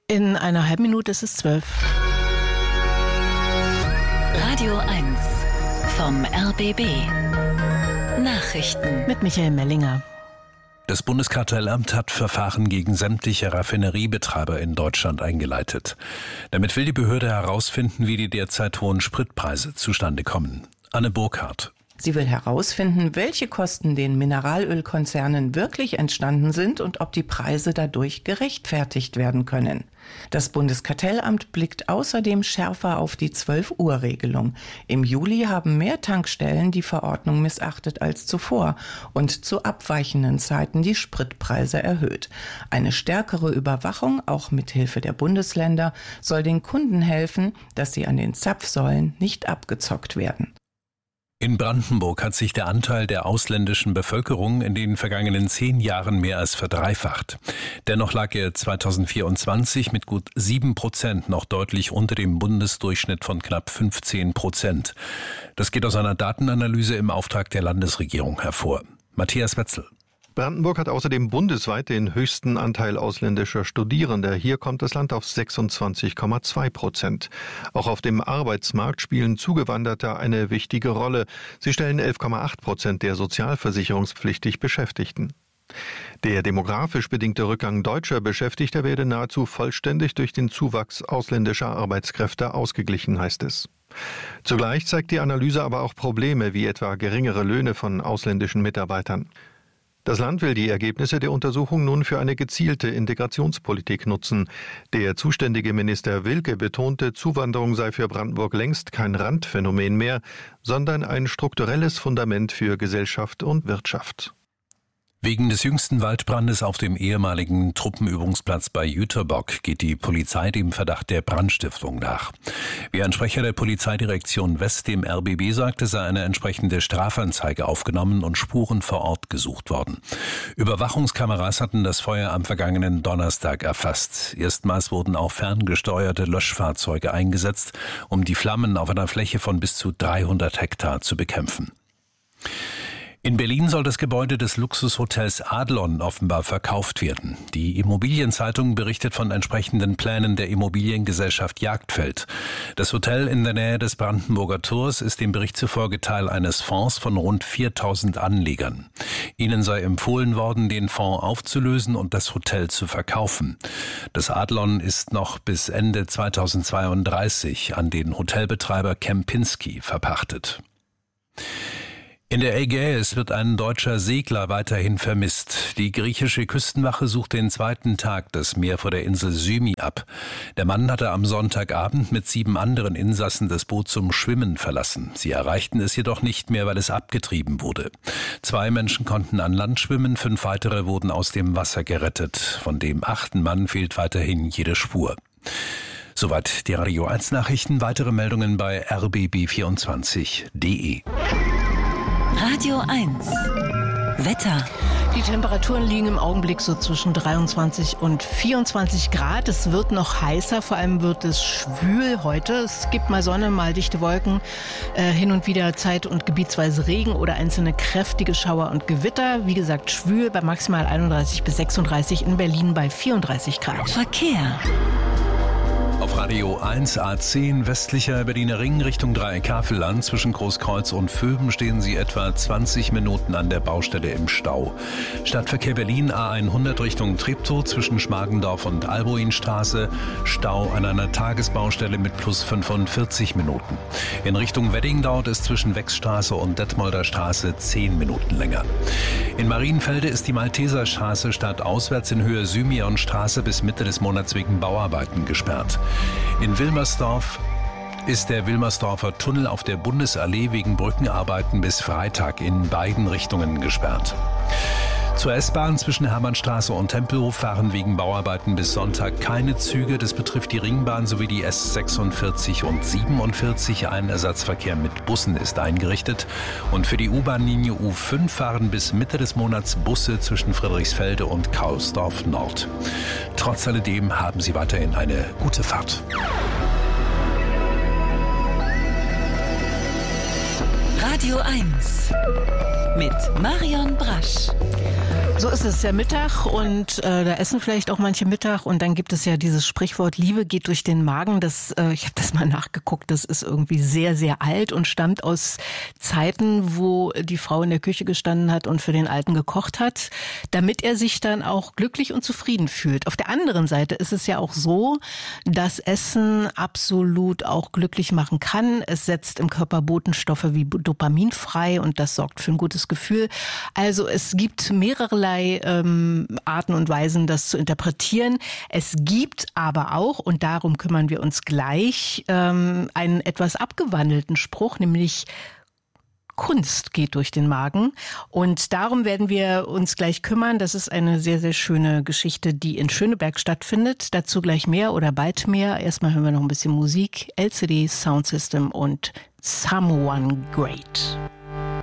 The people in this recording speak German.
In einer halben Minute ist es 12. Radio 1 vom RBB. Nachrichten Mit Michael Mellinger. Das Bundeskartellamt hat Verfahren gegen sämtliche Raffineriebetreiber in Deutschland eingeleitet. Damit will die Behörde herausfinden, wie die derzeit hohen Spritpreise zustande kommen. Anne Burkhardt. Sie will herausfinden, welche Kosten den Mineralölkonzernen wirklich entstanden sind und ob die Preise dadurch gerechtfertigt werden können. Das Bundeskartellamt blickt außerdem schärfer auf die 12-Uhr-Regelung. Im Juli haben mehr Tankstellen die Verordnung missachtet als zuvor und zu abweichenden Zeiten die Spritpreise erhöht. Eine stärkere Überwachung, auch mit Hilfe der Bundesländer, soll den Kunden helfen, dass sie an den Zapfsäulen nicht abgezockt werden. In Brandenburg hat sich der Anteil der ausländischen Bevölkerung in den vergangenen 10 Jahren mehr als verdreifacht. Dennoch lag er 2024 mit gut 7% noch deutlich unter dem Bundesdurchschnitt von knapp 15%. Das geht aus einer Datenanalyse im Auftrag der Landesregierung hervor. Matthias Wetzel. Brandenburg hat außerdem bundesweit den höchsten Anteil ausländischer Studierender. Hier kommt das Land auf 26,2%. Auch auf dem Arbeitsmarkt spielen Zugewanderte eine wichtige Rolle. Sie stellen 11,8% der sozialversicherungspflichtig Beschäftigten. Der demografisch bedingte Rückgang deutscher Beschäftigter werde nahezu vollständig durch den Zuwachs ausländischer Arbeitskräfte ausgeglichen, heißt es. Zugleich zeigt die Analyse aber auch Probleme, wie etwa geringere Löhne von ausländischen Mitarbeitern. Das Land will die Ergebnisse der Untersuchung nun für eine gezielte Integrationspolitik nutzen. Der zuständige Minister Wilke betonte, Zuwanderung sei für Brandenburg längst kein Randphänomen mehr, sondern ein strukturelles Fundament für Gesellschaft und Wirtschaft. Wegen des jüngsten Waldbrandes auf dem ehemaligen Truppenübungsplatz bei Jüterbock geht die Polizei dem Verdacht der Brandstiftung nach. Wie ein Sprecher der Polizeidirektion West dem RBB sagte, sei eine entsprechende Strafanzeige aufgenommen und Spuren vor Ort gesucht worden. Überwachungskameras hatten das Feuer am vergangenen Donnerstag erfasst. Erstmals wurden auch ferngesteuerte Löschfahrzeuge eingesetzt, um die Flammen auf einer Fläche von bis zu 300 Hektar zu bekämpfen. In Berlin soll das Gebäude des Luxushotels Adlon offenbar verkauft werden. Die Immobilienzeitung berichtet von entsprechenden Plänen der Immobiliengesellschaft Jagdfeld. Das Hotel in der Nähe des Brandenburger Tors ist dem Bericht zufolge Teil eines Fonds von rund 4.000 Anlegern. Ihnen sei empfohlen worden, den Fonds aufzulösen und das Hotel zu verkaufen. Das Adlon ist noch bis Ende 2032 an den Hotelbetreiber Kempinski verpachtet. In der Ägäis wird ein deutscher Segler weiterhin vermisst. Die griechische Küstenwache sucht den 2. Tag das Meer vor der Insel Symi ab. Der Mann hatte am Sonntagabend mit 7 anderen Insassen das Boot zum Schwimmen verlassen. Sie erreichten es jedoch nicht mehr, weil es abgetrieben wurde. 2 Menschen konnten an Land schwimmen, 5 weitere wurden aus dem Wasser gerettet. Von dem 8. Mann fehlt weiterhin jede Spur. Soweit die Radio 1 Nachrichten. Weitere Meldungen bei rbb24.de. Radio 1 Wetter. Die Temperaturen liegen im Augenblick so zwischen 23 und 24 Grad. Es wird noch heißer, vor allem wird es schwül heute. Es gibt mal Sonne, mal dichte Wolken, hin und wieder zeit- und gebietsweise Regen oder einzelne kräftige Schauer und Gewitter. Wie gesagt, schwül bei maximal 31 bis 36, in Berlin bei 34 Grad. Verkehr. Auf Radio 1 A10 westlicher Berliner Ring Richtung Dreieck-Havelland zwischen Großkreuz und Vöben stehen Sie etwa 20 Minuten an der Baustelle im Stau. Stadtverkehr Berlin A100 Richtung Treptow zwischen Schmargendorf und Alboinstraße. Stau an einer Tagesbaustelle mit plus 45 Minuten. In Richtung Wedding dauert es zwischen Wechsstraße und Detmolder Straße 10 Minuten länger. In Marienfelde ist die Malteserstraße stadtauswärts in Höhe Symeonstraße bis Mitte des Monats wegen Bauarbeiten gesperrt. In Wilmersdorf ist der Wilmersdorfer Tunnel auf der Bundesallee wegen Brückenarbeiten bis Freitag in beiden Richtungen gesperrt. Zur S-Bahn zwischen Hermannstraße und Tempelhof fahren wegen Bauarbeiten bis Sonntag keine Züge. Das betrifft die Ringbahn sowie die S46 und 47. Ein Ersatzverkehr mit Bussen ist eingerichtet. Und für die U-Bahn-Linie U5 fahren bis Mitte des Monats Busse zwischen Friedrichsfelde und Kaulsdorf Nord. Trotz alledem haben Sie weiterhin eine gute Fahrt. Radio 1 mit Marion Brasch. So ist es ja Mittag und da essen vielleicht auch manche Mittag und dann gibt es ja dieses Sprichwort, Liebe geht durch den Magen. Ich habe das mal nachgeguckt, das ist irgendwie sehr, sehr alt und stammt aus Zeiten, wo die Frau in der Küche gestanden hat und für den Alten gekocht hat, damit er sich dann auch glücklich und zufrieden fühlt. Auf der anderen Seite ist es ja auch so, dass Essen absolut auch glücklich machen kann. Es setzt im Körper Botenstoffe wie Dopamin frei und das sorgt für ein gutes Gefühl. Also es gibt mehrere Arten und Weisen, das zu interpretieren. Es gibt aber auch, und darum kümmern wir uns gleich, einen etwas abgewandelten Spruch, nämlich Kunst geht durch den Magen. Und darum werden wir uns gleich kümmern. Das ist eine sehr, sehr schöne Geschichte, die in Schöneberg stattfindet. Dazu gleich mehr oder bald mehr. Erstmal hören wir noch ein bisschen Musik. LCD Sound System und Someone Great.